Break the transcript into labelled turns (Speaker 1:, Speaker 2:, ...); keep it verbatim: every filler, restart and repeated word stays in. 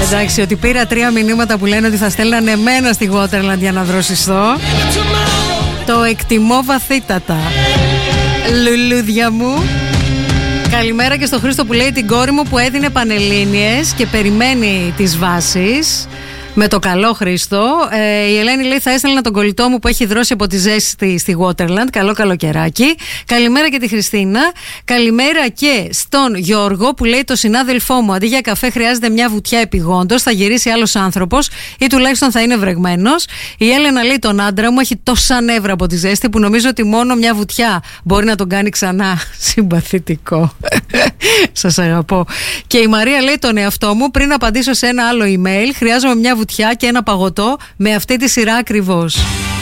Speaker 1: Εντάξει, ότι πήρα τρία μηνύματα που λένε ότι θα στέλνανε εμένα στη Waterland για να δροσιστώ. Το εκτιμώ βαθύτατα. Λουλούδια μου. Καλημέρα και στο Χρήστο που λέει την κόρη μου που έδινε πανελλήνιες και περιμένει τις βάσεις. Με το καλό Χρήστο. Ε, η Ελένη λέει θα έστελνα τον κολλητό μου που έχει δρώσει από τη ζέστη στη Waterland. Καλό καλοκαιράκι. Καλημέρα και τη Χριστίνα. Καλημέρα και στον Γιώργο που λέει το συνάδελφό μου αντί για καφέ χρειάζεται μια βουτιά επιγόντως. Θα γυρίσει άλλος άνθρωπος ή τουλάχιστον θα είναι βρεγμένος. Η Έλενα λέει τον άντρα μου έχει τόσα νεύρα από τη ζέστη που νομίζω ότι μόνο μια βουτιά μπορεί να τον κάνει ξανά συμπαθητικό. Σας αγαπώ. Και η Μαρία λέει τον εαυτό μου πριν απαντήσω σε ένα άλλο email χρειάζομαι μια βουτιά και ένα παγωτό με αυτή τη σειρά ακριβώς.